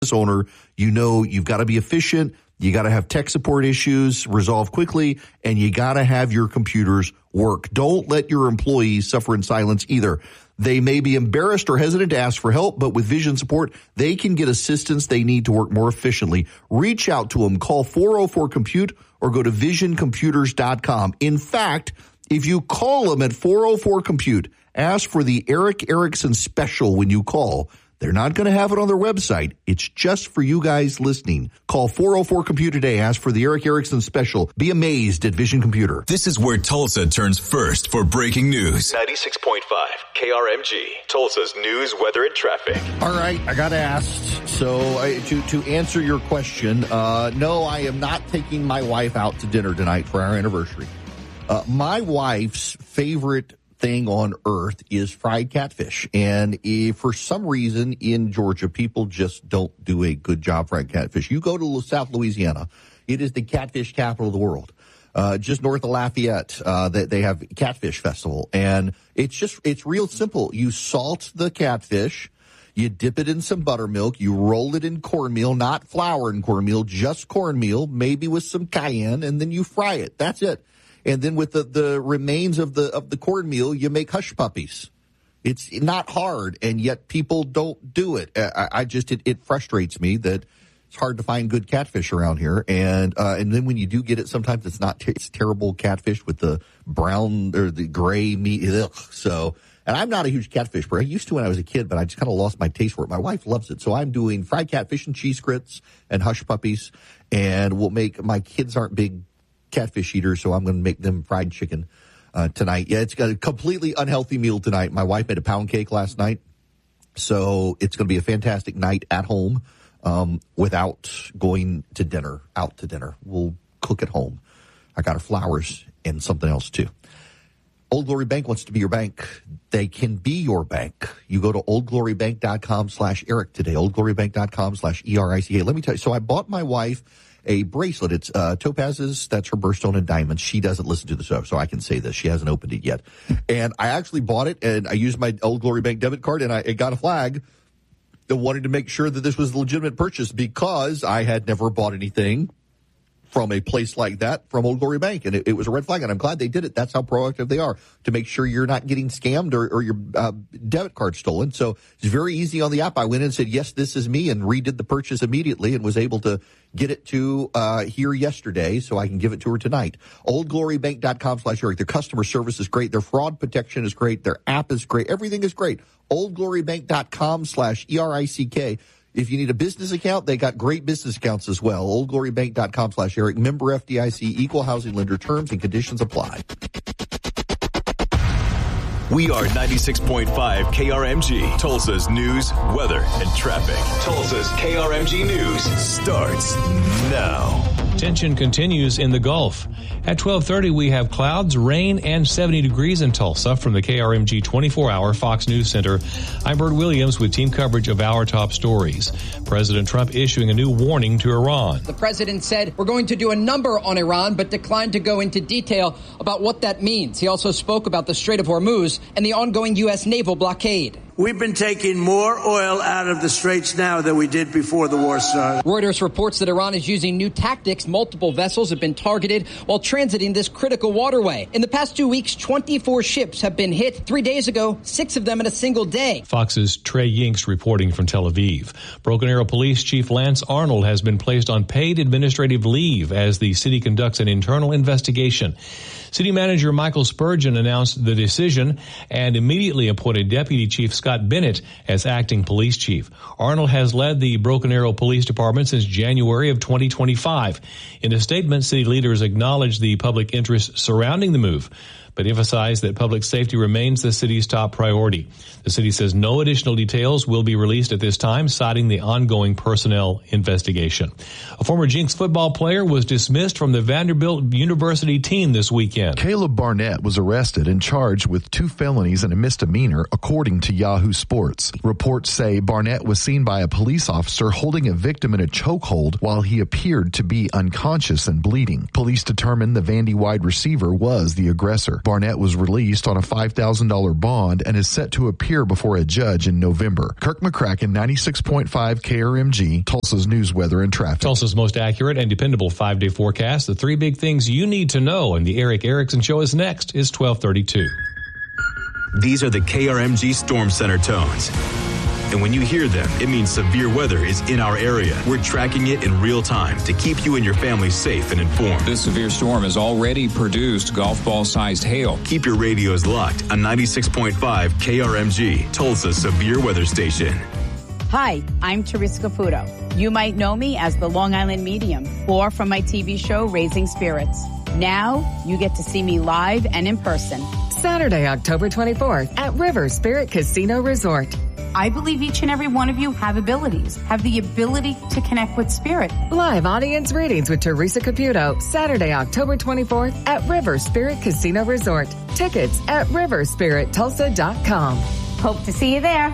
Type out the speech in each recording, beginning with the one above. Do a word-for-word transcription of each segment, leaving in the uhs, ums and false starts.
owner, you know you've got to be efficient, you got to have tech support issues resolved quickly, and you got to have your computers work. Don't let your employees suffer in silence either. They may be embarrassed or hesitant to ask for help, but with Vision support, they can get assistance they need to work more efficiently. Reach out to them. Call four oh four compute or go to vision computers dot com. In fact, if you call them at four oh four compute, ask for the Eric Erickson special when you call. They're not going to have it on their website. It's just for you guys listening. Call four oh four compute today. Ask for the Eric Erickson special. Be amazed at Vision Computer. This is where Tulsa turns first for breaking news. ninety-six point five K R M G, Tulsa's news, weather, and traffic. All right, I got asked. So I, to, to answer your question, uh, no, I am not taking my wife out to dinner tonight for our anniversary. Uh, my wife's favorite thing on earth is fried catfish. And if for some reason in Georgia, people just don't do a good job fried catfish. You go to South Louisiana, it is the catfish capital of the world. Uh, just north of Lafayette, uh, they, they have Catfish Festival. And it's just, it's real simple. You salt the catfish, you dip it in some buttermilk, you roll it in cornmeal, not flour and cornmeal, just cornmeal, maybe with some cayenne, and then you fry it. That's it. And then with the, the remains of the of the cornmeal, you make hush puppies. It's not hard, and yet people don't do it. I, I just it, it frustrates me that it's hard to find good catfish around here. And uh, and then when you do get it, sometimes it's not it's terrible catfish with the brown or the gray meat. Ugh. So, and I'm not a huge catfish person. I used to when I was a kid, but I just kind of lost my taste for it. My wife loves it, so I'm doing fried catfish and cheese grits and hush puppies, and we'll make my kids aren't big catfish eaters, so I'm going to make them fried chicken uh, tonight. Yeah, it's got a completely unhealthy meal tonight. My wife made a pound cake last night, so it's going to be a fantastic night at home um, without going to dinner, out to dinner. We'll cook at home. I got her flowers and something else, too. Old Glory Bank wants to be your bank. They can be your bank. You go to oldglorybank.com slash Eric today, oldglorybank.com slash E R I C A. Let me tell you, so I bought my wife a bracelet. It's uh, topazes. That's her birthstone and diamonds. She doesn't listen to the show, so I can say this. She hasn't opened it yet. And I actually bought it, and I used my Old Glory Bank debit card, and I it got a flag that wanted to make sure that this was a legitimate purchase because I had never bought anything from a place like that from Old Glory Bank. And it, it was a red flag, and I'm glad they did it. That's how proactive they are to make sure you're not getting scammed or, or your uh, debit card stolen. So it's very easy on the app. I went in and said, yes, this is me, and redid the purchase immediately and was able to get it to uh here yesterday so I can give it to her tonight. oldglorybank.com slash Eric. Their customer service is great. Their fraud protection is great. Their app is great. Everything is great. oldglorybank.com slash E R I C K. If you need a business account, they got great business accounts as well. oldglorybank.com slash Eric. Member F D I C, equal housing lender. Terms and conditions apply. We are ninety-six point five K R M G, Tulsa's news, weather, and traffic. Tulsa's K R M G News starts now. Tension continues in the Gulf. At twelve thirty, we have clouds, rain, and seventy degrees in Tulsa. From the K R M G twenty-four hour Fox News Center, I'm Bert Williams with team coverage of our top stories. President Trump issuing a new warning to Iran. The president said, we're going to do a number on Iran, but declined to go into detail about what that means. He also spoke about the Strait of Hormuz and the ongoing U S naval blockade. We've been taking more oil out of the straits now than we did before the war started. Reuters reports that Iran is using new tactics. Multiple vessels have been targeted while transiting this critical waterway. In the past two weeks, twenty-four ships have been hit. Three days ago, six of them in a single day. Fox's Trey Yinks reporting from Tel Aviv. Broken Arrow Police Chief Lance Arnold has been placed on paid administrative leave as the city conducts an internal investigation. City Manager Michael Spurgeon announced the decision and immediately appointed Deputy Chief Scott Bennett as acting police chief. Arnold has led the Broken Arrow Police Department since January of twenty twenty-five. In a statement, city leaders acknowledged the public interest surrounding the move, but emphasized that public safety remains the city's top priority. The city says no additional details will be released at this time, citing the ongoing personnel investigation. A former Jinx football player was dismissed from the Vanderbilt University team this weekend. Caleb Barnett was arrested and charged with two felonies and a misdemeanor, according to Yahoo Sports. Reports say Barnett was seen by a police officer holding a victim in a chokehold while he appeared to be unconscious and bleeding. Police determined the Vandy wide receiver was the aggressor. Barnett was released on a five thousand dollars bond and is set to appear before a judge in November. Kirk McCracken, ninety-six point five K R M G, Tulsa's news, weather, and traffic. Tulsa's most accurate and dependable five-day forecast. The three big things you need to know. And the Eric Erickson Show is next. Is twelve thirty-two. These are the K R M G Storm Center tones. And when you hear them, it means severe weather is in our area. We're tracking it in real time to keep you and your family safe and informed. This severe storm has already produced golf ball-sized hail. Keep your radios locked on ninety-six point five K R M G, Tulsa's severe weather station. Hi, I'm Teresa Caputo. You might know me as the Long Island Medium or from my T V show, Raising Spirits. Now you get to see me live and in person. Saturday, October twenty-fourth at River Spirit Casino Resort. I believe each and every one of you have abilities, have the ability to connect with spirit. Live audience readings with Teresa Caputo, Saturday, October twenty-fourth at River Spirit Casino Resort. Tickets at river spirit tulsa dot com. Hope to see you there.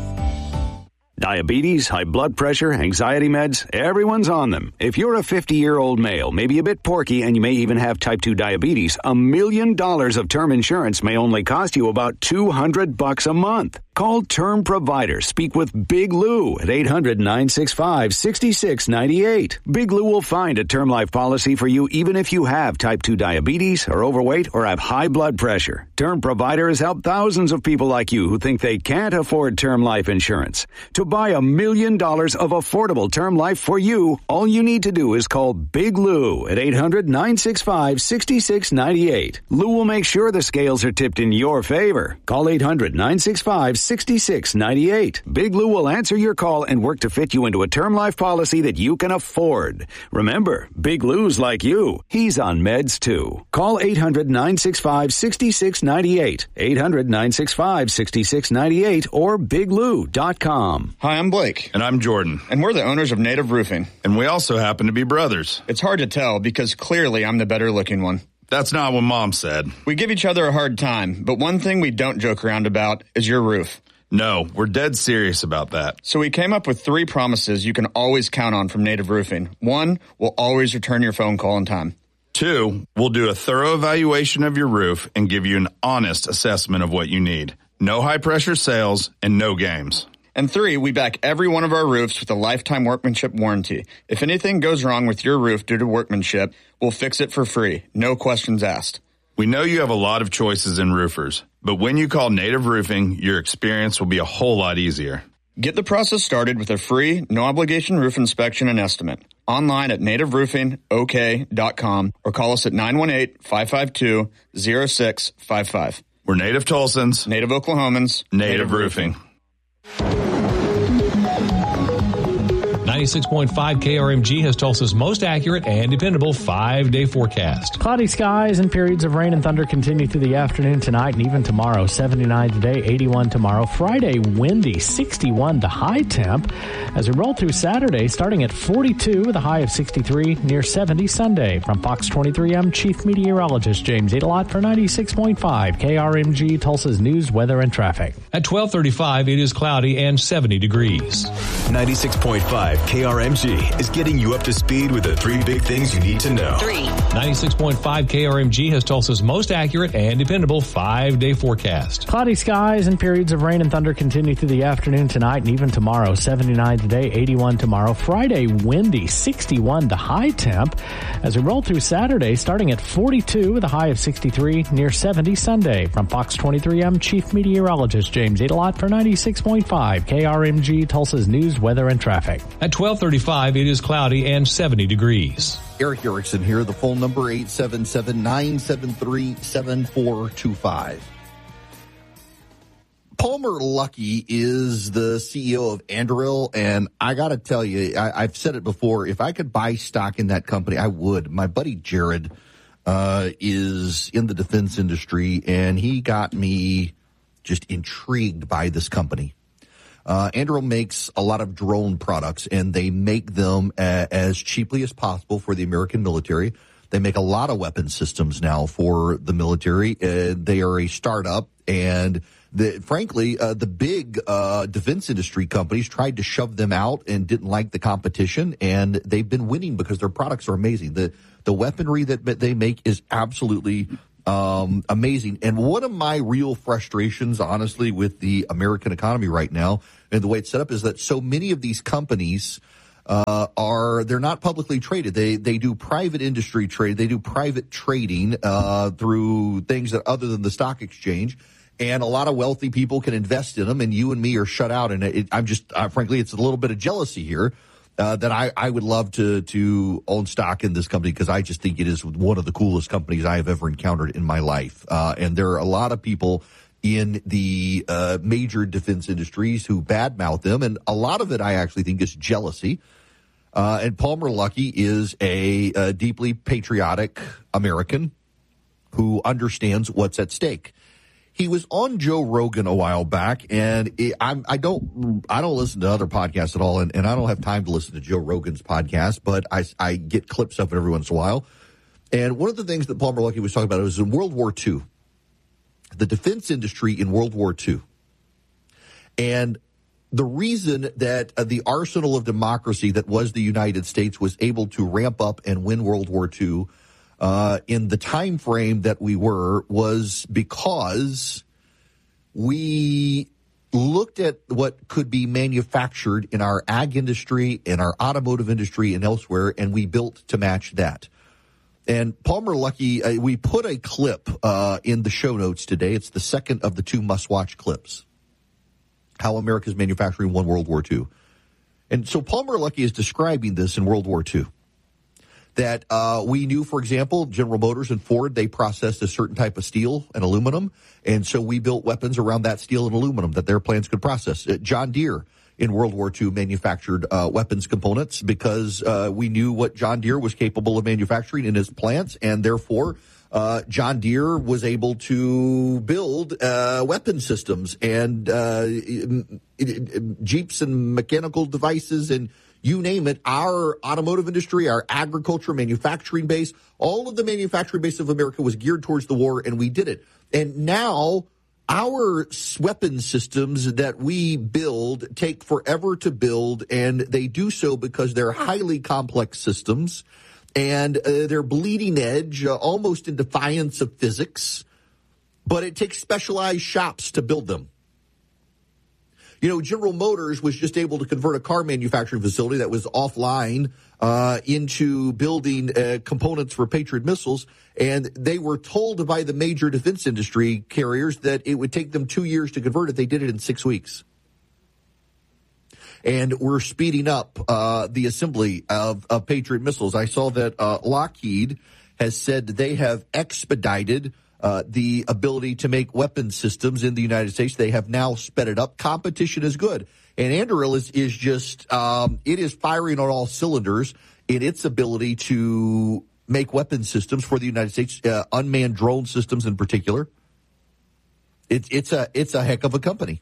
Diabetes, high blood pressure, anxiety meds, everyone's on them. If you're a fifty-year-old male, maybe a bit porky, and you may even have type two diabetes, a million dollars of term insurance may only cost you about two hundred bucks a month. Call Term Provider. Speak with Big Lou at eight hundred, nine six five, six six nine eight. Big Lou will find a term life policy for you even if you have type two diabetes, are overweight, or have high blood pressure. Term Provider has helped thousands of people like you who think they can't afford term life insurance. To buy a million dollars of affordable term life for you, all you need to do is call Big Lou at eight hundred, nine six five, six six nine eight. Lou will make sure the scales are tipped in your favor. Call eight hundred, nine six five, six six nine eight. Big Lou will answer your call and work to fit you into a term life policy that you can afford. Remember, Big Lou's like you. He's on meds too. Call eight hundred, nine six five, six six nine eight. eight hundred, nine six five, six six nine eight or big lou dot com. Hi, I'm Blake. And I'm Jordan. And we're the owners of Native Roofing. And we also happen to be brothers. It's hard to tell because clearly I'm the better looking one. That's not what Mom said. We give each other a hard time, but one thing we don't joke around about is your roof. No, we're dead serious about that. So we came up with three promises you can always count on from Native Roofing. One, we'll always return your phone call in time. Two, we'll do a thorough evaluation of your roof and give you an honest assessment of what you need. No high-pressure sales and no games. And three, we back every one of our roofs with a lifetime workmanship warranty. If anything goes wrong with your roof due to workmanship, we'll fix it for free. No questions asked. We know you have a lot of choices in roofers, but when you call Native Roofing, your experience will be a whole lot easier. Get the process started with a free, no-obligation roof inspection and estimate. Online at native roofing o k dot com or call us at nine one eight, five five two, zero six five five. We're Native Tulsans. Native Oklahomans. Native, Native Roofing. Roofing. ninety-six point five K R M G has Tulsa's most accurate and dependable five-day forecast. Cloudy skies and periods of rain and thunder continue through the afternoon tonight and even tomorrow. seventy-nine today, eighty-one tomorrow. Friday, windy, sixty-one to high temp. As we roll through Saturday, starting at forty-two with a high of sixty-three, near seventy Sunday. From Fox twenty-three, I'm Chief Meteorologist James Adelot for ninety-six point five K R M G, Tulsa's news, weather, and traffic. At twelve thirty-five, it is cloudy and seventy degrees. ninety-six point five K R M G is getting you up to speed with the three big things you need to know. Three. ninety-six point five K R M G has Tulsa's most accurate and dependable five-day forecast. Cloudy skies and periods of rain and thunder continue through the afternoon tonight and even tomorrow. seventy-nine today, eighty-one tomorrow. Friday, windy, sixty-one to high temp. As we roll through Saturday, starting at forty-two with a high of sixty-three, near seventy Sunday. From Fox twenty-three, I'm Chief Meteorologist James Adelot for ninety-six point five K R M G, Tulsa's news, weather, and traffic. At twelve thirty-five, it is cloudy and seventy degrees. Eric Erickson here. The phone number eight seven seven, nine seven three, seven four two five. Palmer Luckey is the C E O of Anduril, and I got to tell you, I, I've said it before, if I could buy stock in that company, I would. My buddy Jared uh, is in the defense industry, and he got me just intrigued by this company. Uh, Anduril makes a lot of drone products, and they make them a, as cheaply as possible for the American military. They make a lot of weapon systems now for the military. Uh, they are a startup, and the, frankly, uh, the big uh, defense industry companies tried to shove them out and didn't like the competition, and they've been winning because their products are amazing. The the weaponry that they make is absolutely Um, amazing. And one of my real frustrations, honestly, with the American economy right now and the way it's set up is that so many of these companies uh, are, they're not publicly traded. They, they do private industry trade. They do private trading uh, through things that other than the stock exchange. And a lot of wealthy people can invest in them, and you and me are shut out. And it, I'm just, uh, frankly, it's a little bit of jealousy here. Uh, that I, I would love to to own stock in this company because I just think it is one of the coolest companies I have ever encountered in my life. Uh, and there are a lot of people in the uh, major defense industries who badmouth them, and a lot of it I actually think is jealousy. Uh, and Palmer Luckey is a, a deeply patriotic American who understands what's at stake. He was on Joe Rogan a while back, and it, I'm, I don't, I don't listen to other podcasts at all, and, and I don't have time to listen to Joe Rogan's podcast, but I, I get clips of it every once in a while. And one of the things that Palmer Luckey was talking about was in World War Two, the defense industry in World War Two, and the reason that uh, the arsenal of democracy that was the United States was able to ramp up and win World War Two Uh, in the time frame that we were was because we looked at what could be manufactured in our ag industry, in our automotive industry, and elsewhere, and we built to match that. And Palmer Luckey, uh, we put a clip uh, in the show notes today. It's the second of the two must-watch clips, how America's manufacturing won World War Two. And so Palmer Luckey is describing this in World War Two. That uh, we knew, for example, General Motors and Ford, they processed a certain type of steel and aluminum, and so we built weapons around that steel and aluminum that their plants could process. Uh, John Deere in World War Two manufactured uh, weapons components because uh, we knew what John Deere was capable of manufacturing in his plants, and therefore uh, John Deere was able to build uh, weapon systems and uh, Jeeps and mechanical devices and you name it. Our automotive industry, our agriculture, manufacturing base, all of the manufacturing base of America was geared towards the war, and we did it. And now our weapon systems that we build take forever to build, and they do so because they're highly complex systems, and uh, they're bleeding edge, uh, almost in defiance of physics, but it takes specialized shops to build them. You know, General Motors was just able to convert a car manufacturing facility that was offline uh, into building uh, components for Patriot missiles, and they were told by the major defense industry carriers that it would take them two years to convert it. They did it in six weeks. And we're speeding up uh, the assembly of, of Patriot missiles. I saw that uh, Lockheed has said that they have expedited Uh, the ability to make weapon systems in the United States. They have now sped it up. Competition is good. And Anduril is, is just, um, it is firing on all cylinders in its ability to make weapon systems for the United States, uh, unmanned drone systems in particular. It, it's a, it's a heck of a company.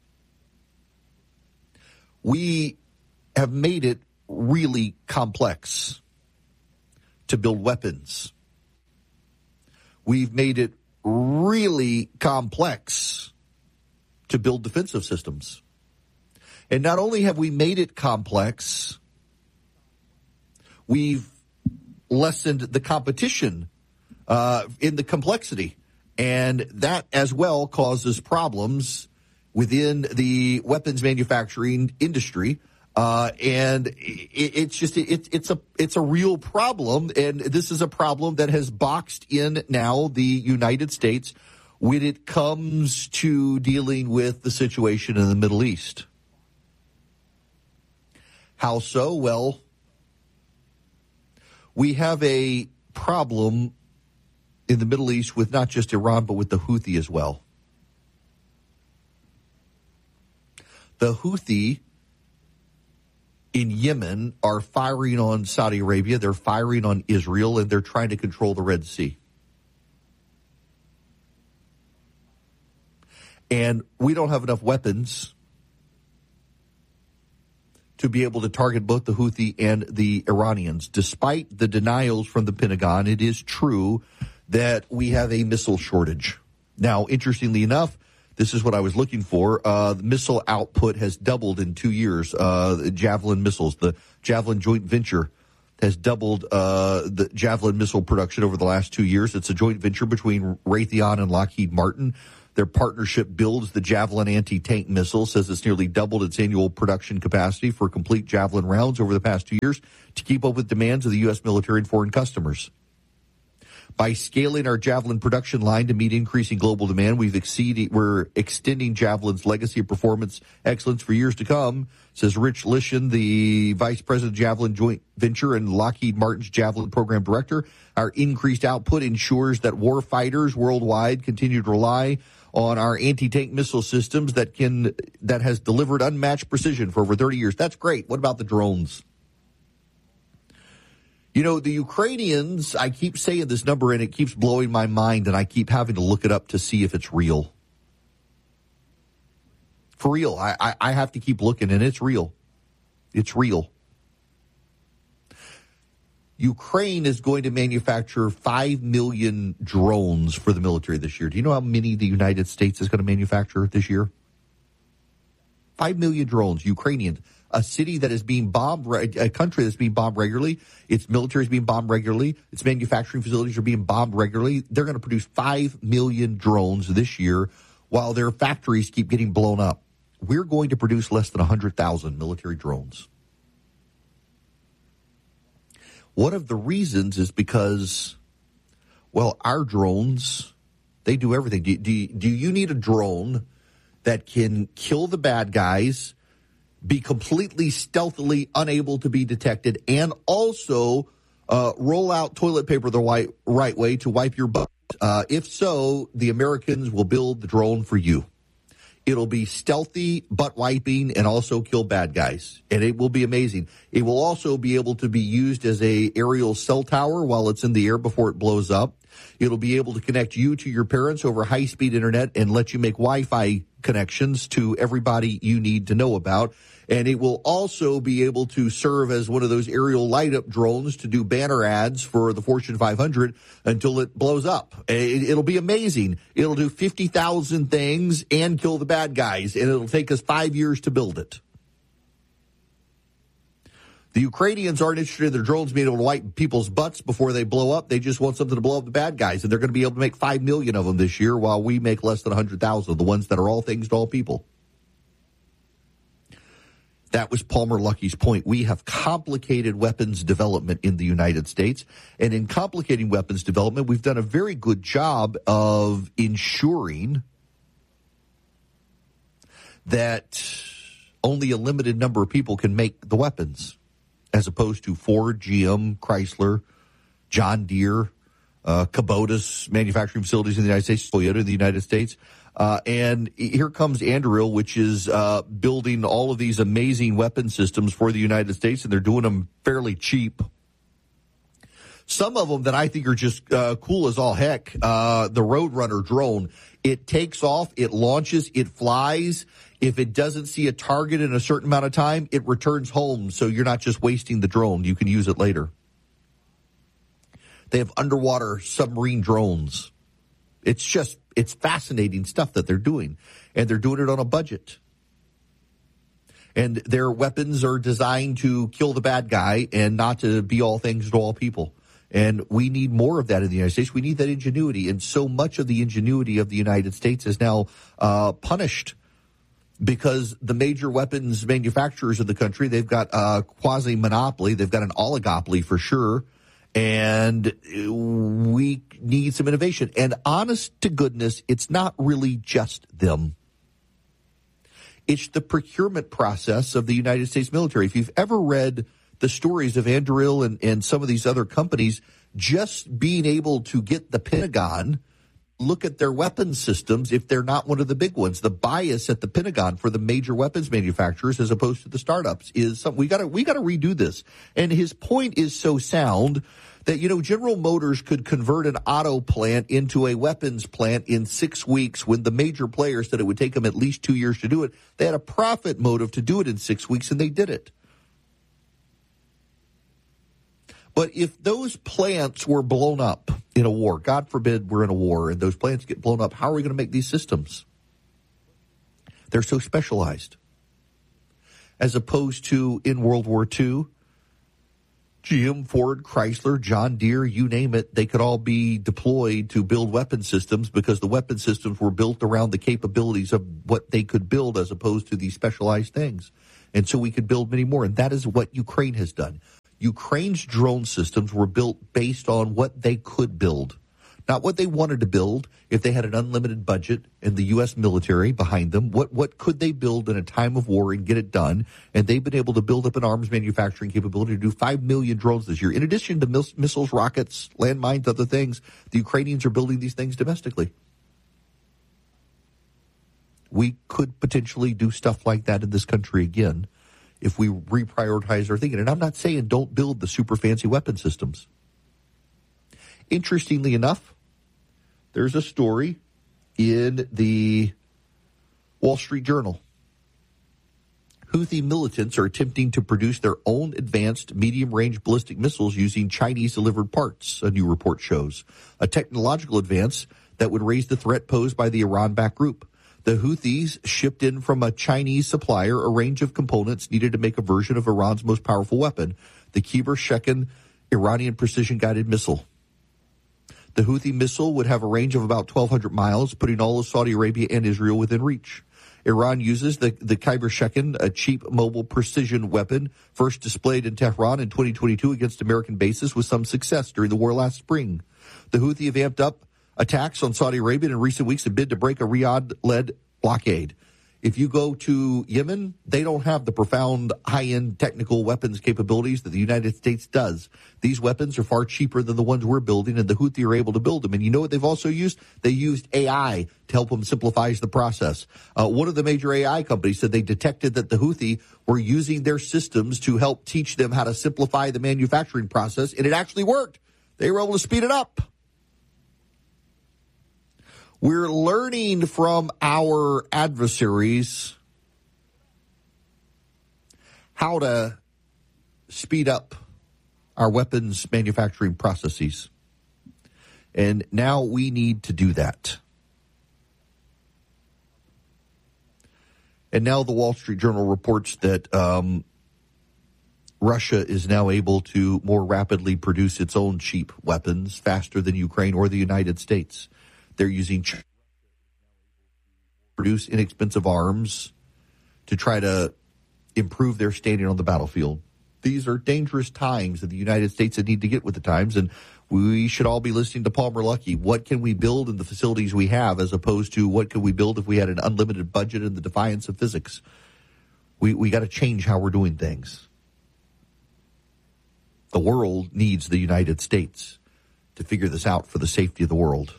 We have made it really complex to build weapons. We've made it really complex to build defensive systems. And not only have we made it complex, we've lessened the competition uh, in the complexity. And that as well causes problems within the weapons manufacturing industry. Uh, and it, it's just, it, it's a, it's a real problem. And this is a problem that has boxed in now the United States when it comes to dealing with the situation in the Middle East. How so? Well, we have a problem in the Middle East with not just Iran, but with the Houthi as well. The Houthi in Yemen are firing on Saudi Arabia, they're firing on Israel, and they're trying to control the Red Sea. And we don't have enough weapons to be able to target both the Houthi and the Iranians. Despite the denials from the Pentagon, it is true that we have a missile shortage. Now, interestingly enough, this is what I was looking for. Uh, the missile output has doubled in two years. Uh, the Javelin missiles, the Javelin joint venture has doubled uh, the Javelin missile production over the last two years. It's a joint venture between Raytheon and Lockheed Martin. Their partnership builds the Javelin anti-tank missile, says it's nearly doubled its annual production capacity for complete Javelin rounds over the past two years to keep up with demands of the U S military and foreign customers. By scaling our Javelin production line to meet increasing global demand, we've exceeded, we're extending Javelin's legacy of performance excellence for years to come, says Rich Lishan, the Vice President of Javelin Joint Venture and Lockheed Martin's Javelin Program Director. Our increased output ensures that war fighters worldwide continue to rely on our anti-tank missile systems that can that has delivered unmatched precision for over thirty years. That's great. What about the drones? You know, the Ukrainians, I keep saying this number and it keeps blowing my mind, and I keep having to look it up to see if it's real. For real, I, I, I have to keep looking, and it's real. It's real. Ukraine is going to manufacture five million drones for the military this year. Do you know how many the United States is going to manufacture this year? five million drones, Ukrainians. A city that is being bombed, a country that's being bombed regularly, its military is being bombed regularly, its manufacturing facilities are being bombed regularly. They're going to produce five million drones this year while their factories keep getting blown up. We're going to produce less than one hundred thousand military drones. One of the reasons is because, well, our drones, they do everything. Do, do, do you need a drone that can kill the bad guys, be completely stealthily unable to be detected, and also uh, roll out toilet paper the right, right way to wipe your butt? Uh, if so, the Americans will build the drone for you. It'll be stealthy, butt wiping, and also kill bad guys. And it will be amazing. It will also be able to be used as a aerial cell tower while it's in the air before it blows up. It'll be able to connect you to your parents over high-speed internet and let you make Wi-Fi connections to everybody you need to know about. And it will also be able to serve as one of those aerial light-up drones to do banner ads for the Fortune five hundred until it blows up. It'll be amazing. It'll do fifty thousand things and kill the bad guys, and it'll take us five years to build it. The Ukrainians aren't interested in their drones being able to wipe people's butts before they blow up. They just want something to blow up the bad guys, and they're going to be able to make five million of them this year while we make less than one hundred thousand, the ones that are all things to all people. That was Palmer Luckey's point. We have complicated weapons development in the United States. And in complicating weapons development, we've done a very good job of ensuring that only a limited number of people can make the weapons, as opposed to Ford, G M, Chrysler, John Deere, uh, Kubota's manufacturing facilities in the United States, Toyota in the United States. Uh, and here comes Anduril, which is uh, building all of these amazing weapon systems for the United States, and they're doing them fairly cheap. Some of them that I think are just uh, cool as all heck. Uh, the Roadrunner drone, it takes off, it launches, it flies. If it doesn't see a target in a certain amount of time, it returns home, so you're not just wasting the drone. You can use it later. They have underwater submarine drones. It's just, it's fascinating stuff that they're doing, and they're doing it on a budget. And their weapons are designed to kill the bad guy and not to be all things to all people. And we need more of that in the United States. We need that ingenuity. And so much of the ingenuity of the United States is now uh, punished because the major weapons manufacturers of the country, they've got a quasi-monopoly. They've got an oligopoly for sure. And we need some innovation. And honest to goodness, it's not really just them. It's the procurement process of the United States military. If you've ever read the stories of Anduril and, and some of these other companies, just being able to get the Pentagon look at their weapons systems, if they're not one of the big ones, the bias at the Pentagon for the major weapons manufacturers as opposed to the startups is something we got to we got to redo this. And his point is so sound that, you know, General Motors could convert an auto plant into a weapons plant in six weeks when the major players said it would take them at least two years to do it. They had a profit motive to do it in six weeks, and they did it. But if those plants were blown up in a war, God forbid we're in a war and those plants get blown up, how are we going to make these systems? They're so specialized. As opposed to in World War Two, G M, Ford, Chrysler, John Deere, you name it, they could all be deployed to build weapon systems because the weapon systems were built around the capabilities of what they could build as opposed to these specialized things. And so we could build many more. And that is what Ukraine has done. Ukraine's drone systems were built based on what they could build, not what they wanted to build. If they had an unlimited budget and the U S military behind them, what, what could they build in a time of war and get it done? And they've been able to build up an arms manufacturing capability to do five million drones this year. In addition to miss, missiles, rockets, landmines, other things, the Ukrainians are building these things domestically. We could potentially do stuff like that in this country again if we reprioritize our thinking. And I'm not saying don't build the super fancy weapon systems. Interestingly enough, there's a story in the Wall Street Journal. Houthi militants are attempting to produce their own advanced medium-range ballistic missiles using Chinese-delivered parts, a new report shows. A technological advance that would raise the threat posed by the Iran-backed group. The Houthis shipped in from a Chinese supplier a range of components needed to make a version of Iran's most powerful weapon, the Kibar-Shekin Iranian precision-guided missile. The Houthi missile would have a range of about twelve hundred miles, putting all of Saudi Arabia and Israel within reach. Iran uses the, the Kibar-Shekin, a cheap mobile precision weapon, first displayed in Tehran in twenty twenty-two against American bases with some success during the war last spring. The Houthi have amped up attacks on Saudi Arabia in recent weeks in bid to break a Riyadh-led blockade. If you go to Yemen, they don't have the profound high-end technical weapons capabilities that the United States does. These weapons are far cheaper than the ones we're building, and the Houthi are able to build them. And you know what they've also used? They used A I to help them simplify the process. Uh, one of the major A I companies said they detected that the Houthi were using their systems to help teach them how to simplify the manufacturing process, and it actually worked. They were able to speed it up. We're learning from our adversaries how to speed up our weapons manufacturing processes. And now we need to do that. And now the Wall Street Journal reports that um, Russia is now able to more rapidly produce its own cheap weapons faster than Ukraine or the United States. They're using China to produce inexpensive arms to try to improve their standing on the battlefield. These are dangerous times, and the United States need to get with the times, and we should all be listening to Palmer Luckey. What can we build in the facilities we have as opposed to what could we build if we had an unlimited budget in the defiance of physics? We, we got to change how we're doing things. The world needs the United States to figure this out for the safety of the world.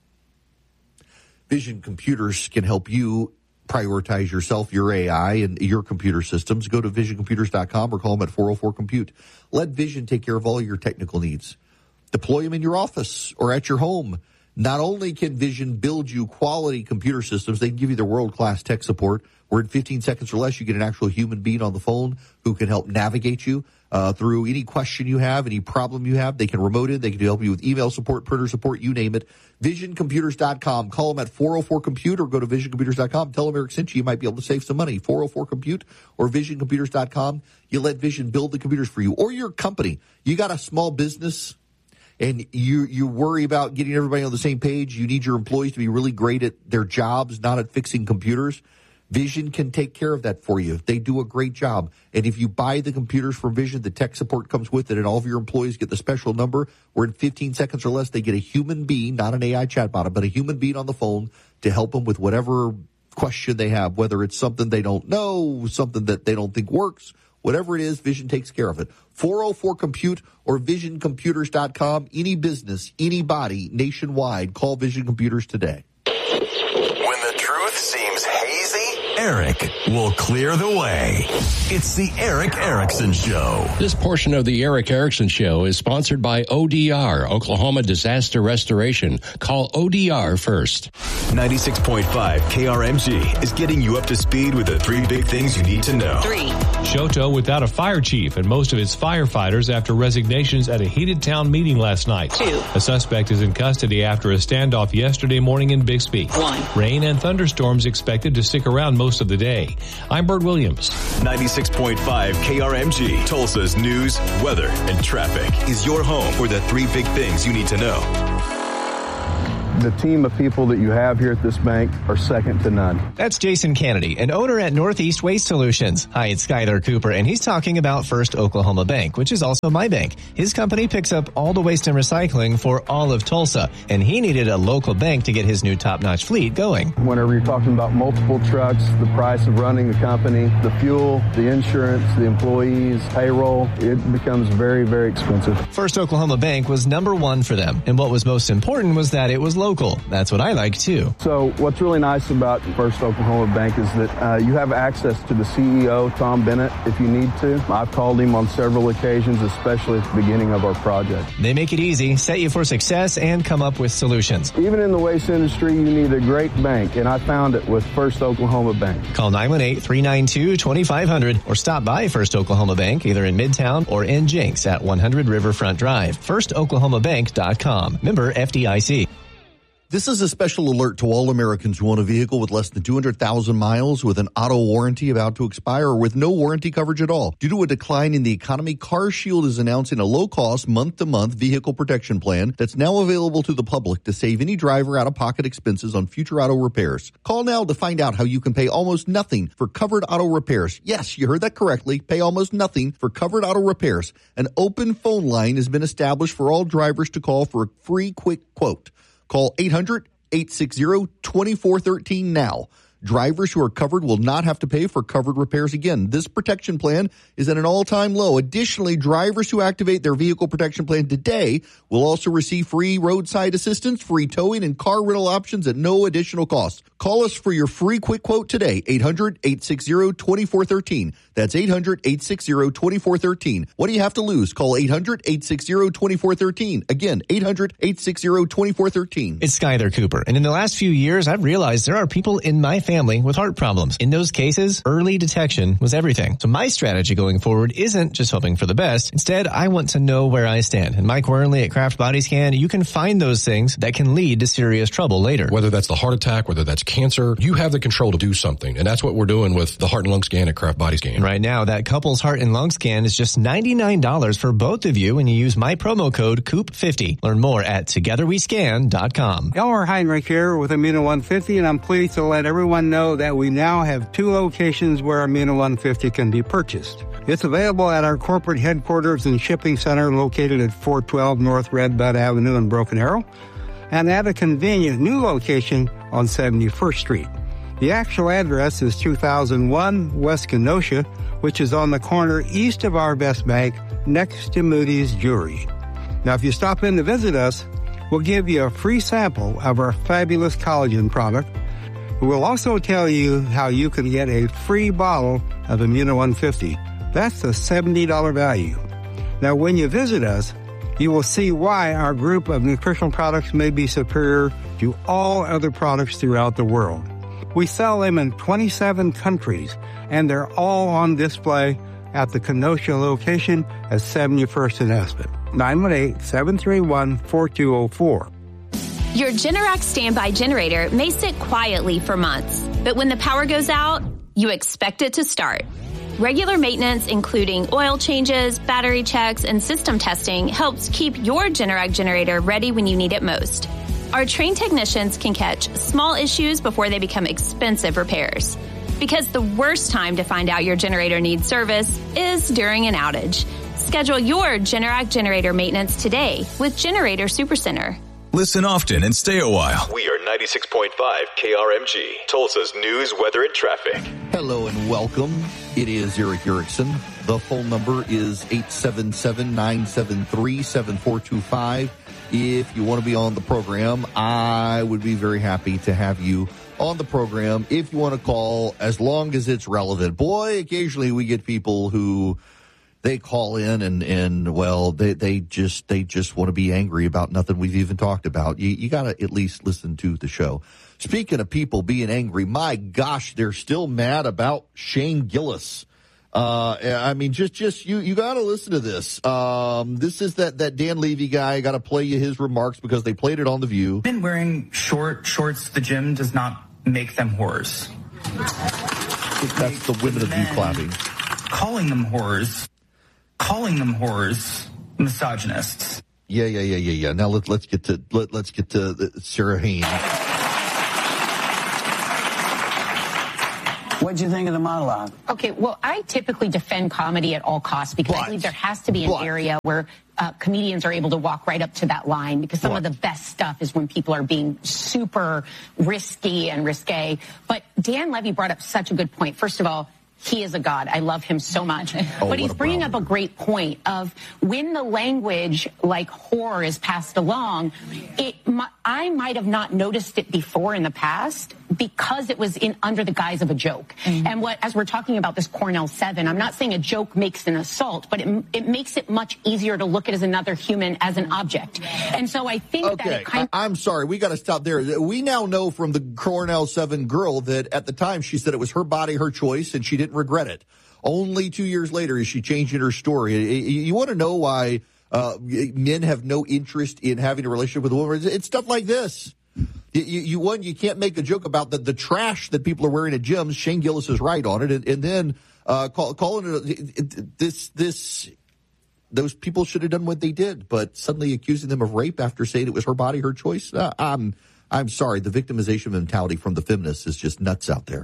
Vision Computers can help you prioritize yourself, your A I, and your computer systems. Go to vision computers dot com or call them at four oh four compute. Let Vision take care of all your technical needs. Deploy them in your office or at your home. Not only can Vision build you quality computer systems, they can give you their world-class tech support, where in fifteen seconds or less you get an actual human being on the phone who can help navigate you uh, through any question you have, any problem you have. They can remote in. They can help you with email support, printer support, you name it. vision computers dot com. Call them at four oh four compute or go to vision computers dot com. Tell them Eric sent you. You might be able to save some money. four oh four compute or vision computers dot com. You let Vision build the computers for you or your company. You got a small business and you you worry about getting everybody on the same page. You need your employees to be really great at their jobs, not at fixing computers. Vision can take care of that for you. They do a great job. And if you buy the computers from Vision, the tech support comes with it, and all of your employees get the special number where in fifteen seconds or less they get a human being, not an A I chatbot, but a human being on the phone to help them with whatever question they have, whether it's something they don't know, something that they don't think works. Whatever it is, Vision takes care of it. four oh four compute or vision computers dot com. Any business, anybody, nationwide, call Vision Computers today. When the truth seems hazy, Eric will clear the way. It's the Eric Erickson Show. This portion of the Eric Erickson Show is sponsored by O D R, Oklahoma Disaster Restoration. Call O D R first. ninety-six point five K R M G is getting you up to speed with the three big things you need to know. Three. Shoto without a fire chief and most of its firefighters after resignations at a heated town meeting last night. Two. A suspect is in custody after a standoff yesterday morning in Bixby. One. Rain and thunderstorms expected to stick around most of the day. I'm Bert Williams. ninety-six point five K R M G, Tulsa's news, weather, and traffic is your home for the three big things you need to know. The team of people that you have here at this bank are second to none. That's Jason Kennedy, an owner at Northeast Waste Solutions. Hi, it's Skylar Cooper, and he's talking about First Oklahoma Bank, which is also my bank. His company picks up all the waste and recycling for all of Tulsa, and he needed a local bank to get his new top-notch fleet going. Whenever you're talking about multiple trucks, the price of running the company, the fuel, the insurance, the employees, payroll, it becomes very, very expensive. First Oklahoma Bank was number one for them, and what was most important was that it was local. That's what I like, too. So what's really nice about First Oklahoma Bank is that uh, you have access to the C E O, Tom Bennett, if you need to. I've called him on several occasions, especially at the beginning of our project. They make it easy, set you for success, and come up with solutions. Even in the waste industry, you need a great bank, and I found it with First Oklahoma Bank. Call nine one eight, three nine two, two five zero zero or stop by First Oklahoma Bank either in Midtown or in Jenks at one hundred Riverfront Drive. first oklahoma bank dot com. Member F D I C. This is a special alert to all Americans who own a vehicle with less than two hundred thousand miles, with an auto warranty about to expire, or with no warranty coverage at all. Due to a decline in the economy, CarShield is announcing a low-cost, month-to-month vehicle protection plan that's now available to the public to save any driver out-of-pocket expenses on future auto repairs. Call now to find out how you can pay almost nothing for covered auto repairs. Yes, you heard that correctly. Pay almost nothing for covered auto repairs. An open phone line has been established for all drivers to call for a free quick quote. Call eight hundred, eight six zero, two four one three now. Drivers who are covered will not have to pay for covered repairs again. This protection plan is at an all-time low. Additionally, drivers who activate their vehicle protection plan today will also receive free roadside assistance, free towing, and car rental options at no additional cost. Call us for your free quick quote today, eight hundred, eight six zero, two four one three. That's eight hundred, eight six zero, two four one three. What do you have to lose? Call eight hundred, eight six zero, two four one three. Again, eight hundred, eight six zero, two four one three. It's Skylar Cooper, and in the last few years, I've realized there are people in my family with heart problems. In those cases, early detection was everything. So my strategy going forward isn't just hoping for the best. Instead, I want to know where I stand. And Mike Wernley at Kraft Body Scan, you can find those things that can lead to serious trouble later. Whether that's the heart attack, whether that's cancer, you have the control to do something. And that's what we're doing with the heart and lung scan at Kraft Body Scan. Right now, that couple's heart and lung scan is just ninety-nine dollars for both of you when you use my promo code coop fifty. Learn more at together we scan dot com. Elmer Heinrich here with Immuno one fifty, and I'm pleased to let everyone know that we now have two locations where Immuno one fifty can be purchased. It's available at our corporate headquarters and shipping center located at four twelve North Red Bud Avenue in Broken Arrow, and at a convenient new location on seventy-first Street. The actual address is two thousand one West Kenosha, which is on the corner east of our Best Bank, next to Moody's Jewelry. Now, if you stop in to visit us, we'll give you a free sample of our fabulous collagen product. We'll also tell you how you can get a free bottle of Immuno one fifty. That's a seventy dollars value. Now, when you visit us, you will see why our group of nutritional products may be superior to all other products throughout the world. We sell them in twenty-seven countries, and they're all on display at the Kenosha location at seventy-first and Aspen. nine one eight, seven three one, four two zero four. Your Generac standby generator may sit quietly for months, but when the power goes out, you expect it to start. Regular maintenance, including oil changes, battery checks, and system testing, helps keep your Generac generator ready when you need it most. Our trained technicians can catch small issues before they become expensive repairs. Because the worst time to find out your generator needs service is during an outage. Schedule your Generac generator maintenance today with Generator Supercenter. Listen often and stay a while. We are ninety-six point five K R M G, Tulsa's news, weather, and traffic. Hello and welcome. It is Eric Erickson. The phone number is eight seven seven, nine seven three, seven four two five. If you want to be on the program, I would be very happy to have you on the program. If you want to call, as long as it's relevant. Boy, occasionally we get people who they call in and, and well, they, they just they just want to be angry about nothing we've even talked about. You, you got to at least listen to the show. Speaking of people being angry, my gosh, they're still mad about Shane Gillis. Uh, I mean, just, just you, you got to listen to this. Um, this is that, that Dan Levy guy. Got to play you his remarks because they played it on The View. Been wearing short shorts to the gym does not make them whores. That's the women of View clapping. Calling them whores, calling them whores, misogynists. Yeah, yeah, yeah, yeah, yeah. Now let's let's get to let, let's get to uh, Sarah Haynes. What'd you think of the monologue? Okay, well, I typically defend comedy at all costs because but, I believe there has to be an but, area where uh, comedians are able to walk right up to that line, because some but, of the best stuff is when people are being super risky and risque. But Dan Levy brought up such a good point. First of all, he is a god. I love him so much. Oh, but he's bringing up a great point of when the language like whore is passed along, it, I might have not noticed it before in the past because it was in under the guise of a joke. Mm-hmm. And what, as we're talking about this Cornell seven, I'm not saying a joke makes an assault, but it, it makes it much easier to look at as another human as an object. And so I think okay. that it kind of... I, I'm sorry. We got to stop there. We now know from the Cornell seven girl that at the time she said it was her body, her choice, and she didn't regret it. Only two years later is she changing her story. You, you want to know why uh, men have no interest in having a relationship with a woman? It's stuff like this. You, you one, you can't make a joke about the, the trash that people are wearing at gyms. Shane Gillis is right on it, and, and then uh, call, calling it, it, it this this those people should have done what they did, but suddenly accusing them of rape after saying it was her body, her choice. Uh, I'm I'm sorry. The victimization mentality from the feminists is just nuts out there.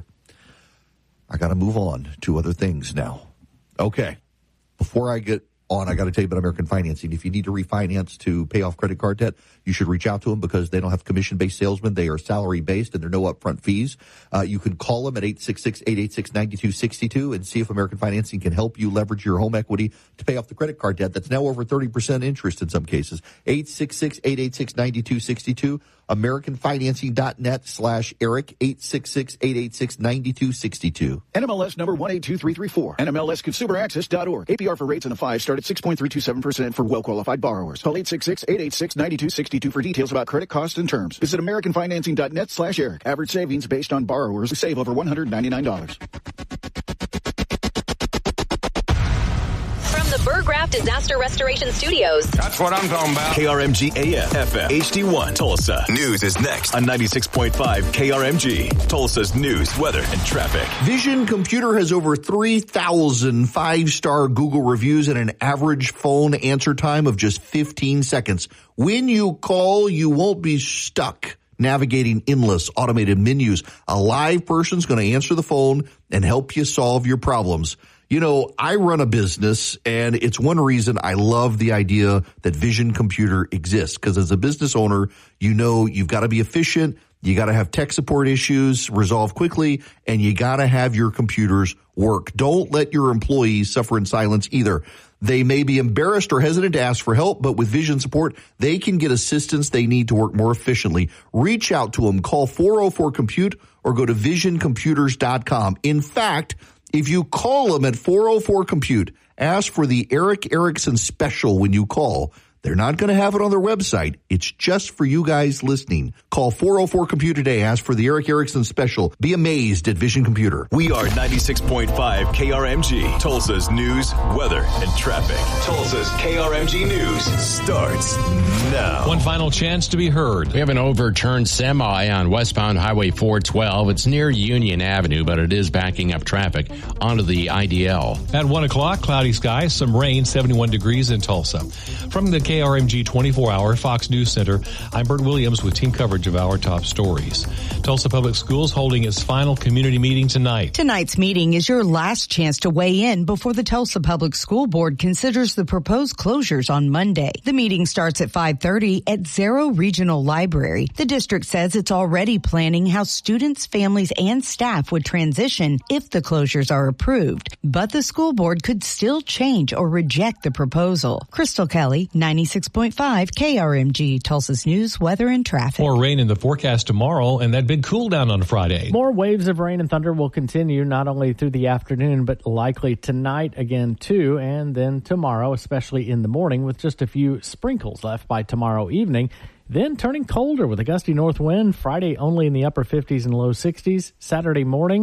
I got to move on to other things now. Okay. Before I get on, I got to tell you about American Financing. If you need to refinance to pay off credit card debt, you should reach out to them because they don't have commission-based salesmen. They are salary-based, and there are no upfront fees. Uh, you can call them at eight six six, eight eight six, nine two six two and see if American Financing can help you leverage your home equity to pay off the credit card debt. That's now over thirty percent interest in some cases. eight six six, eight eight six, nine two six two, americanfinancing.net slash Eric, eight six six, eight eight six, nine two six two. N M L S number one eight two three three four. N M L S consumer access dot org. A P R for rates in a five start at six point three two seven percent for well-qualified borrowers. Call eight six six, eight eight six, nine two six two for details about credit costs and terms. Visit americanfinancing.net slash Eric. Average savings based on borrowers who save over one hundred ninety-nine dollars. From the Burgraft Disaster Restoration Studios. That's what I'm talking about. K R M G A M, F M, H D one, Tulsa. News is next on ninety-six point five K R M G. Tulsa's news, weather, and traffic. Vision Computer has over three thousand five-star Google reviews and an average phone answer time of just fifteen seconds. When you call, you won't be stuck navigating endless automated menus. A live person's going to answer the phone and help you solve your problems. You know, I run a business, and it's one reason I love the idea that Vision Computer exists, because as a business owner, you know you've got to be efficient, you got to have tech support issues resolved quickly, and you got to have your computers work. Don't let your employees suffer in silence either. They may be embarrassed or hesitant to ask for help, but with Vision support, they can get assistance they need to work more efficiently. Reach out to them. Call four oh four compute or go to vision computers dot com. In fact, if you call them at four oh four compute, ask for the Eric Erickson special when you call. They're not going to have it on their website. It's just for you guys listening. Call four oh four compute today. Ask for the Eric Erickson special. Be amazed at Vision Computer. We are ninety-six point five K R M G, Tulsa's news, weather, and traffic. Tulsa's K R M G News starts now. One final chance to be heard. We have an overturned semi on westbound Highway four twelve. It's near Union Avenue, but it is backing up traffic onto the I D L. At one o'clock, cloudy skies, some rain, seventy-one degrees in Tulsa. From the K R M G twenty-four hour Fox News Center, I'm Bert Williams with team coverage of our top stories. Tulsa Public Schools holding its final community meeting tonight. Tonight's meeting is your last chance to weigh in before the Tulsa Public School Board considers the proposed closures on Monday. The meeting starts at five thirty at Zero Regional Library. The district says it's already planning how students, families, and staff would transition if the closures are approved. But the school board could still change or reject the proposal. Crystal Kelly, ninety-six point five K R M G, Tulsa's news, weather, and traffic. More rain in the forecast tomorrow and that big cool down on Friday. More waves of rain and thunder will continue not only through the afternoon, but likely tonight again too, and then tomorrow, especially in the morning, with just a few sprinkles left by tomorrow evening. Then turning colder with a gusty north wind. Friday only in the upper fifties and low sixties. Saturday morning,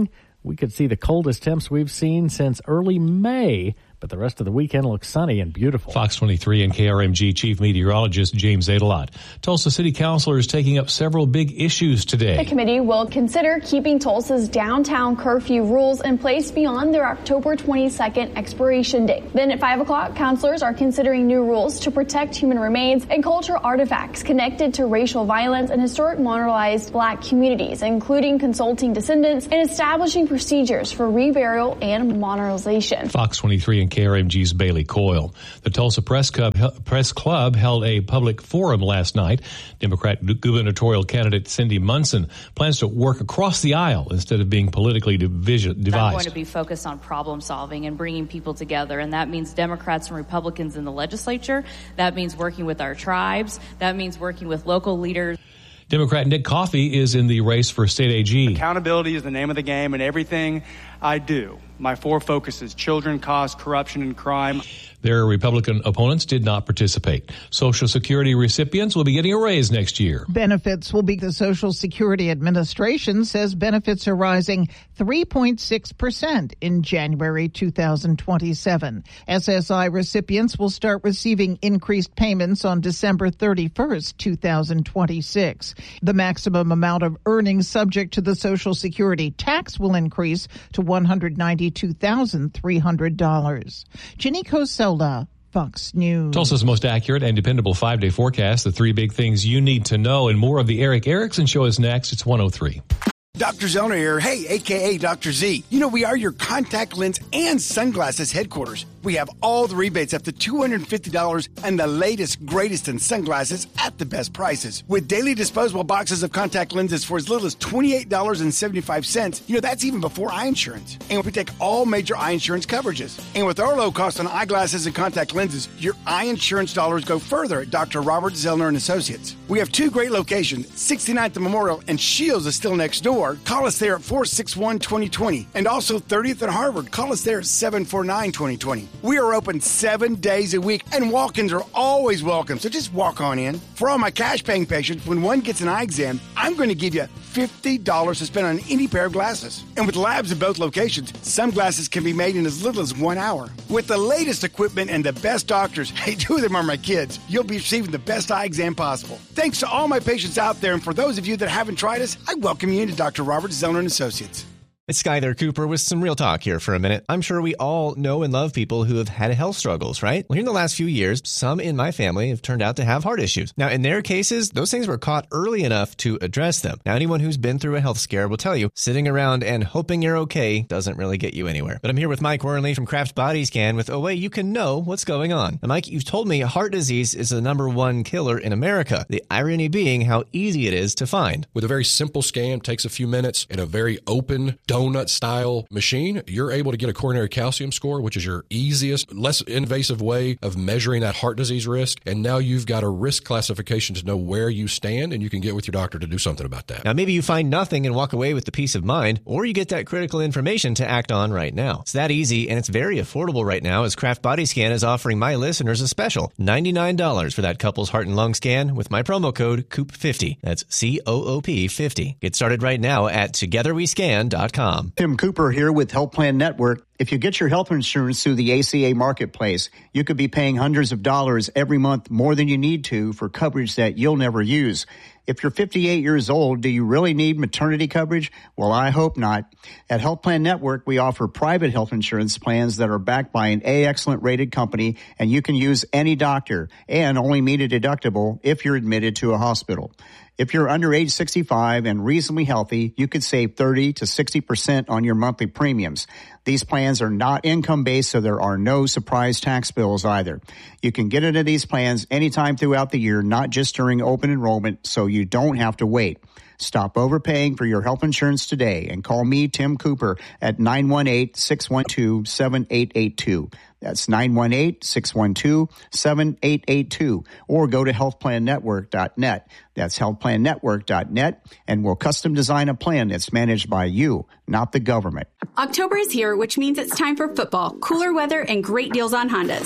We could see the coldest temps we've seen since early May, but the rest of the weekend looks sunny and beautiful. Fox twenty-three and K R M G Chief Meteorologist James Adelot. Tulsa City councilors taking up several big issues today. The committee will consider keeping Tulsa's downtown curfew rules in place beyond their October twenty-second expiration date. Then at five o'clock, councilors are considering new rules to protect human remains and cultural artifacts connected to racial violence and historic marginalized black communities, including consulting descendants and establishing procedures for reburial and modernization. Fox twenty-three and K R M G's Bailey Coyle. The Tulsa Press Club, Press Club held a public forum last night. Democrat gubernatorial candidate Cindy Munson plans to work across the aisle instead of being politically division, divided. I'm going to be focused on problem solving and bringing people together, and that means Democrats and Republicans in the legislature. That means working with our tribes. That means working with local leaders. Democrat Nick Coffey is in the race for state A G. Accountability is the name of the game, and everything I do, my four focuses: children, cost, corruption, and crime. Their Republican opponents did not participate. Social Security recipients will be getting a raise next year. Benefits will be. The Social Security Administration says benefits are rising three point six percent in January two thousand twenty-seven. S S I recipients will start receiving increased payments on December thirty-first, two thousand twenty-six. The maximum amount of earnings subject to the Social Security tax will increase to one hundred ninety-two thousand three hundred dollars. Jenny Cosell, Fox News. Tulsa's most accurate and dependable five-day forecast. The three big things you need to know, and more of the Eric Erickson Show is next. It's one oh three. Doctor Zellner here. Hey, a k a. Doctor Z. You know, we are your contact lens and sunglasses headquarters. We have all the rebates up to two hundred fifty dollars and the latest, greatest in sunglasses at the best prices. With daily disposable boxes of contact lenses for as little as twenty-eight dollars and seventy-five cents. You know, that's even before eye insurance. And we take all major eye insurance coverages. And with our low cost on eyeglasses and contact lenses, your eye insurance dollars go further at Doctor Robert Zellner and Associates. We have two great locations, sixty-ninth and Memorial, and Shields is still next door. Call us there at four six one, two oh two oh. And also thirtieth and Harvard. Call us there at seven four nine, two oh two oh. We are open seven days a week, and walk-ins are always welcome, so just walk on in. For all my cash-paying patients, when one gets an eye exam, I'm going to give you fifty dollars to spend on any pair of glasses. And with labs in both locations, some glasses can be made in as little as one hour. With the latest equipment and the best doctors, hey, two of them are my kids, you'll be receiving the best eye exam possible. Thanks to all my patients out there, and for those of you that haven't tried us, I welcome you into Doctor Robert Zellner and Associates. It's Skyler Cooper with some real talk here for a minute. I'm sure we all know and love people who have had health struggles, right? Well, here in the last few years, some in my family have turned out to have heart issues. Now, in their cases, those things were caught early enough to address them. Now, anyone who's been through a health scare will tell you, sitting around and hoping you're okay doesn't really get you anywhere. But I'm here with Mike Wernley from Kraft Body Scan with a way you can know what's going on. Now, Mike, you've told me heart disease is the number one killer in America. The irony being how easy it is to find. With a very simple scan, takes a few minutes, in a very open donut-style machine, you're able to get a coronary calcium score, which is your easiest, less invasive way of measuring that heart disease risk. And now you've got a risk classification to know where you stand, and you can get with your doctor to do something about that. Now, maybe you find nothing and walk away with the peace of mind, or you get that critical information to act on right now. It's that easy, and it's very affordable right now, as Kraft Body Scan is offering my listeners a special ninety-nine dollars for that couple's heart and lung scan with my promo code C O O P fifty. That's C O O P fifty. Get started right now at together we scan dot com. Tim Cooper here with Health Plan Network. If you get your health insurance through the A C A Marketplace, you could be paying hundreds of dollars every month more than you need to for coverage that you'll never use. If you're fifty-eight years old, do you really need maternity coverage? Well, I hope not. At Health Plan Network, we offer private health insurance plans that are backed by an A Excellent rated company, and you can use any doctor and only meet a deductible if you're admitted to a hospital. If you're under age sixty-five and reasonably healthy, you could save thirty to sixty percent on your monthly premiums. These plans are not income-based, so there are no surprise tax bills either. You can get into these plans anytime throughout the year, not just during open enrollment, so you don't have to wait. Stop overpaying for your health insurance today and call me, Tim Cooper, at nine one eight, six one two, seven eight eight two. That's nine one eight, six one two, seven eight eight two. Or go to health plan network dot net. That's health plan network dot net, and we'll custom design a plan that's managed by you, not the government. October is here, which means it's time for football, cooler weather, and great deals on Hondas.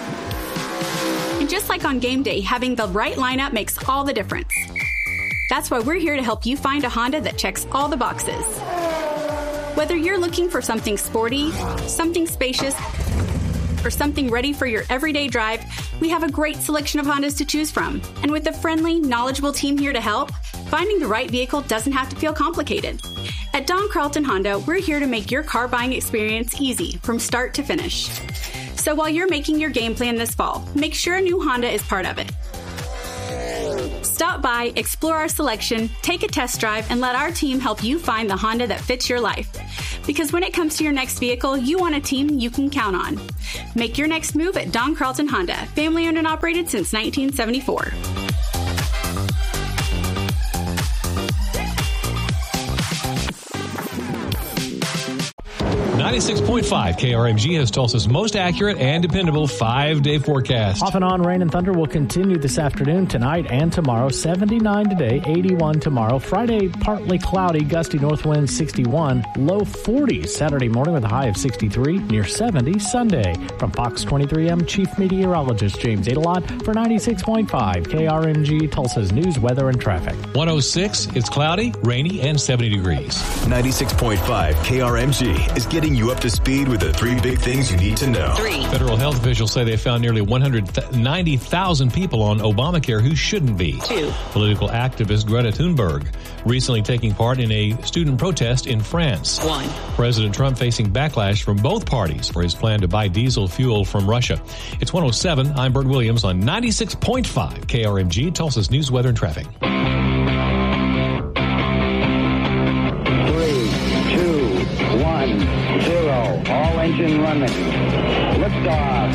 And just like on game day, having the right lineup makes all the difference. That's why we're here to help you find a Honda that checks all the boxes. Whether you're looking for something sporty, something spacious, or something ready for your everyday drive, we have a great selection of Hondas to choose from. And with a friendly, knowledgeable team here to help, finding the right vehicle doesn't have to feel complicated. At Don Carlton Honda, we're here to make your car buying experience easy from start to finish. So while you're making your game plan this fall, make sure a new Honda is part of it. Stop by, explore our selection, take a test drive, and let our team help you find the Honda that fits your life. Because when it comes to your next vehicle, you want a team you can count on. Make your next move at Don Carlton Honda, family owned and operated since nineteen seventy-four. ninety-six point five K R M G has Tulsa's most accurate and dependable five-day forecast. Off and on rain and thunder will continue this afternoon, tonight, and tomorrow. seventy-nine today, eighty-one tomorrow. Friday, partly cloudy, gusty north winds sixty-one. Low forties Saturday morning with a high of sixty-three. Near seventy Sunday. From Fox twenty-three, I'm Chief Meteorologist James Adelot for ninety-six point five K R M G, Tulsa's news, weather, and traffic. one oh six, it's cloudy, rainy, and seventy degrees. ninety-six point five K R M G is getting you up to speed with the three big things you need to know. Three. Federal health officials say they found nearly one hundred ninety thousand people on Obamacare who shouldn't be. Two. Political activist Greta Thunberg recently taking part in a student protest in France. One. President Trump facing backlash from both parties for his plan to buy diesel fuel from Russia. It's one oh seven. I'm Bert Williams on ninety-six point five K R M G, Tulsa's news, weather, and traffic. All engine running. Liftoff.